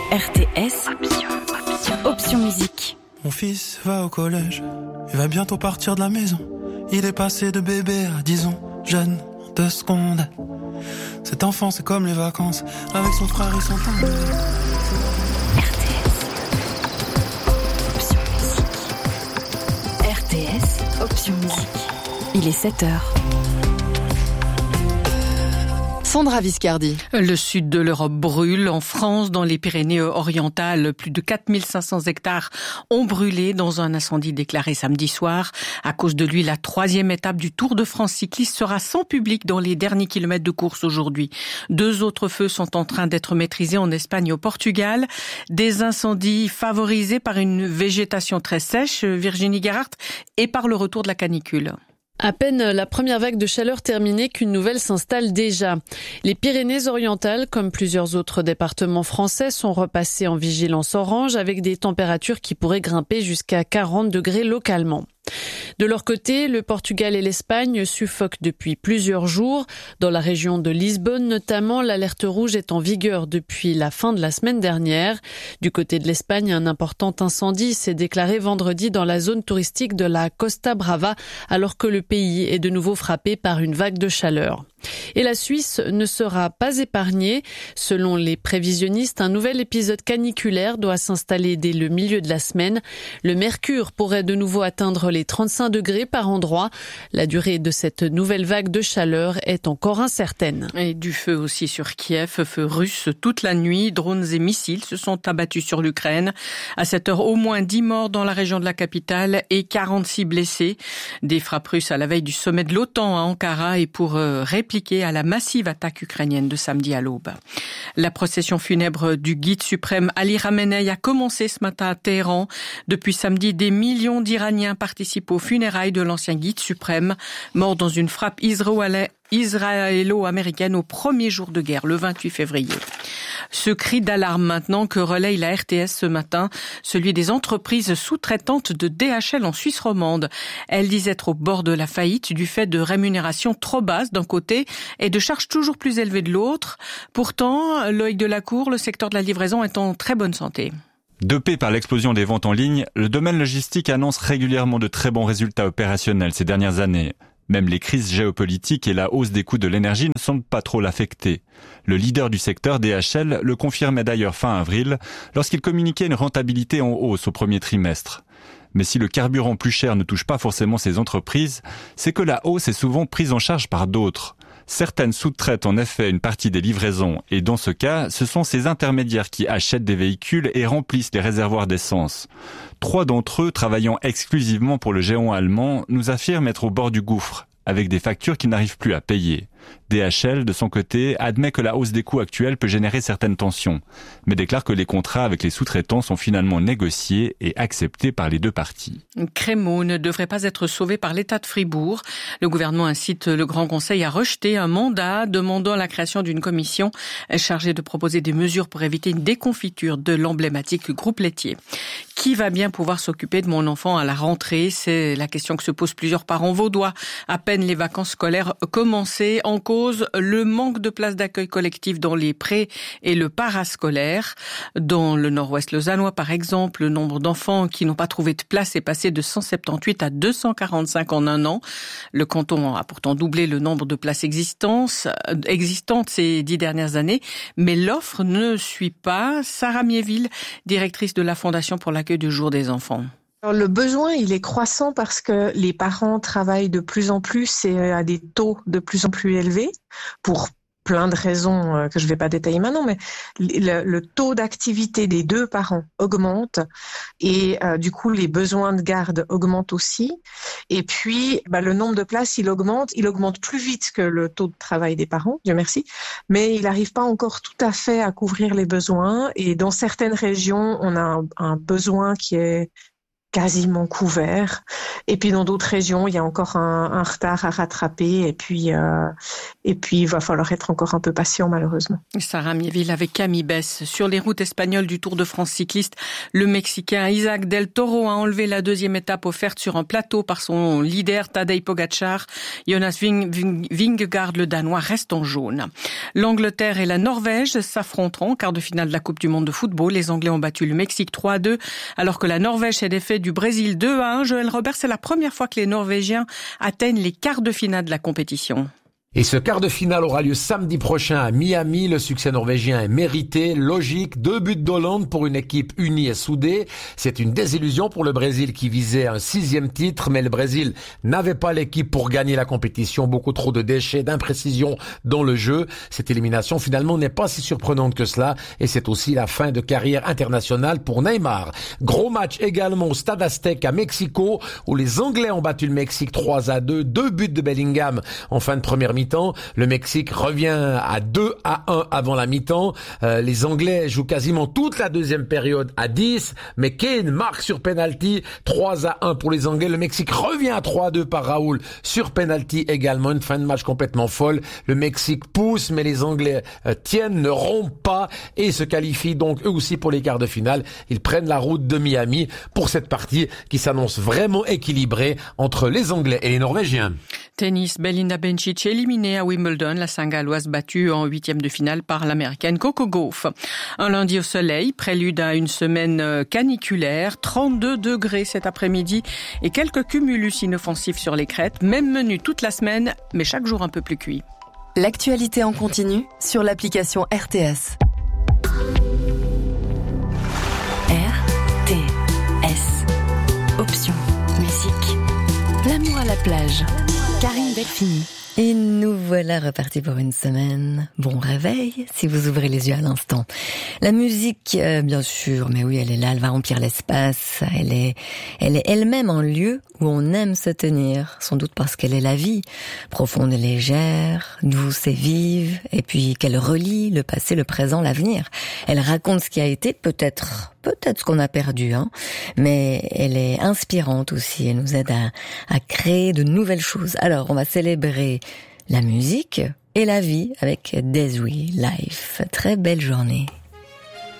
RTS, option musique. Mon fils va au collège, il va bientôt partir de la maison. Il est passé de bébé à 10 ans, jeune en 2 secondes. Cet enfant c'est comme les vacances, avec son frère et son père. RTS, option musique. Il est 7h. Sandra Viscardi. Le sud de l'Europe brûle. En France, dans les Pyrénées-Orientales, plus de 4500 hectares ont brûlé dans un incendie déclaré samedi soir. À cause de lui, la 3e étape du Tour de France cycliste sera sans public dans les derniers kilomètres de course aujourd'hui. 2 autres feux sont en train d'être maîtrisés en Espagne et au Portugal. Des incendies favorisés par une végétation très sèche, Virginie Gerhardt, et par le retour de la canicule. À peine la première vague de chaleur terminée qu'une nouvelle s'installe déjà. Les Pyrénées-Orientales, comme plusieurs autres départements français, sont repassés en vigilance orange avec des températures qui pourraient grimper jusqu'à 40 degrés localement. De leur côté, le Portugal et l'Espagne suffoquent depuis plusieurs jours. Dans la région de Lisbonne notamment, l'alerte rouge est en vigueur depuis la fin de la semaine dernière. Du côté de l'Espagne, un important incendie s'est déclaré vendredi dans la zone touristique de la Costa Brava, alors que le pays est de nouveau frappé par une vague de chaleur. Et la Suisse ne sera pas épargnée. Selon les prévisionnistes, un nouvel épisode caniculaire doit s'installer dès le milieu de la semaine. Le mercure pourrait de nouveau atteindre les 35 degrés par endroit. La durée de cette nouvelle vague de chaleur est encore incertaine. Et du feu aussi sur Kiev, feu russe toute la nuit. Drones et missiles se sont abattus sur l'Ukraine. À cette heure, au moins 10 morts dans la région de la capitale et 46 blessés. Des frappes russes à la veille du sommet de l'OTAN à Ankara et pour répliquer à la massive attaque ukrainienne de samedi à l'aube. La procession funèbre du guide suprême Ali Khamenei a commencé ce matin à Téhéran. Depuis samedi, des millions d'Iraniens participent aux funérailles de l'ancien guide suprême, mort dans une frappe israélo-américaine au premier jour de guerre, le 28 février. Ce cri d'alarme maintenant que relaye la RTS ce matin, celui des entreprises sous-traitantes de DHL en Suisse romande. Elles disent être au bord de la faillite du fait de rémunérations trop basses d'un côté et de charges toujours plus élevées de l'autre. Pourtant, Loïc Delacour, le secteur de la livraison est en très bonne santé. Dopé par l'explosion des ventes en ligne, le domaine logistique annonce régulièrement de très bons résultats opérationnels ces dernières années. Même les crises géopolitiques et la hausse des coûts de l'énergie ne semblent pas trop l'affecter. Le leader du secteur, DHL, le confirmait d'ailleurs fin avril, lorsqu'il communiquait une rentabilité en hausse au premier trimestre. Mais si le carburant plus cher ne touche pas forcément ces entreprises, c'est que la hausse est souvent prise en charge par d'autres. Certaines sous-traitent en effet une partie des livraisons et dans ce cas, ce sont ces intermédiaires qui achètent des véhicules et remplissent les réservoirs d'essence. 3 d'entre eux, travaillant exclusivement pour le géant allemand, nous affirment être au bord du gouffre, avec des factures qu'ils n'arrivent plus à payer. DHL, de son côté, admet que la hausse des coûts actuels peut générer certaines tensions, mais déclare que les contrats avec les sous-traitants sont finalement négociés et acceptés par les 2 parties. Crémeau ne devrait pas être sauvé par l'État de Fribourg. Le gouvernement incite le Grand Conseil à rejeter un mandat demandant la création d'une commission chargée de proposer des mesures pour éviter une déconfiture de l'emblématique groupe laitier. Qui va bien pouvoir s'occuper de mon enfant à la rentrée? C'est la question que se posent plusieurs parents vaudois. À peine les vacances scolaires commencées, en cause le manque de places d'accueil collectif dans les pré- et le parascolaire. Dans le nord-ouest lausannois, par exemple, le nombre d'enfants qui n'ont pas trouvé de place est passé de 178 à 245 en un an. Le canton a pourtant doublé le nombre de places existantes ces 10 dernières années, mais l'offre ne suit pas. Sarah Miéville, directrice de la Fondation pour l'accueil du jour des enfants. Alors, le besoin, il est croissant parce que les parents travaillent de plus en plus et à des taux de plus en plus élevés pour plein de raisons que je ne vais pas détailler maintenant, mais le taux d'activité des 2 parents augmente et du coup les besoins de garde augmentent aussi. Et puis le nombre de places il augmente plus vite que le taux de travail des parents, Dieu merci, mais il n'arrive pas encore tout à fait à couvrir les besoins. Et dans certaines régions, on a un besoin qui est quasiment couvert. Et puis dans d'autres régions, il y a encore un retard à rattraper. Et puis il va falloir être encore un peu patient, malheureusement. Sarah Miéville avec Camille Bess. Sur les routes espagnoles du Tour de France cycliste, le Mexicain Isaac Del Toro a enlevé la deuxième étape offerte sur un plateau par son leader Tadej Pogačar. Jonas Vingegaard, le Danois, reste en jaune. L'Angleterre et la Norvège s'affronteront en quart de finale de la Coupe du Monde de football. Les Anglais ont battu le Mexique 3-2, alors que la Norvège s'est défaite du Brésil 2-1. Joël Robert, c'est la première fois que les Norvégiens atteignent les quarts de finale de la compétition. Et ce quart de finale aura lieu samedi prochain à Miami. Le succès norvégien est mérité, logique. 2 buts d'Hollande pour une équipe unie et soudée. C'est une désillusion pour le Brésil qui visait un 6e titre, mais le Brésil n'avait pas l'équipe pour gagner la compétition. Beaucoup trop de déchets, d'imprécisions dans le jeu. Cette élimination finalement n'est pas si surprenante que cela, et c'est aussi la fin de carrière internationale pour Neymar. Gros match également au Stade Aztec à Mexico, où les Anglais ont battu le Mexique 3-2. 2 buts de Bellingham en fin de première mi-temps. Le Mexique revient à 2-1 avant la mi-temps. Les Anglais jouent quasiment toute la deuxième période à 10, mais Kane marque sur penalty, 3-1 pour les Anglais. Le Mexique revient à 3-2 par Raoul sur penalty également. Une fin de match complètement folle. Le Mexique pousse, mais les Anglais tiennent, ne rompent pas et se qualifient donc eux aussi pour les quarts de finale. Ils prennent la route de Miami pour cette partie qui s'annonce vraiment équilibrée entre les Anglais et les Norvégiens. Tennis, Belinda Bencic éliminée à Wimbledon, la Saint-Galloise battue en 8e de finale par l'Américaine Coco Gauff. Un lundi au soleil, prélude à une semaine caniculaire, 32 degrés cet après-midi et quelques cumulus inoffensifs sur les crêtes. Même menu toute la semaine, mais chaque jour un peu plus cuit. L'actualité en continu sur l'application RTS. RTS. Option musique. L'amour à la plage. Karine Delphini. Et nous voilà repartis pour une semaine. Bon réveil, si vous ouvrez les yeux à l'instant. La musique, bien sûr, mais oui, elle est là, elle va remplir l'espace. Elle est elle-même un lieu où on aime se tenir. Sans doute parce qu'elle est la vie, profonde et légère, douce et vive, et puis qu'elle relie le passé, le présent, l'avenir. Elle raconte ce qui a été, peut-être ce qu'on a perdu, mais elle est inspirante aussi. Elle nous aide à créer de nouvelles choses. Alors, on va célébrer la musique et la vie avec Deswe Life. Très belle journée.